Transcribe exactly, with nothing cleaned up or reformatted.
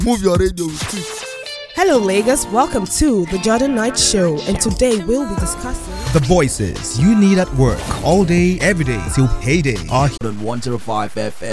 Move your radio with it. Hello, Lagos. Welcome to the Jordan Knight Show, and today we'll be discussing the voices you need at work all day, every day till payday. Are on one oh five F M.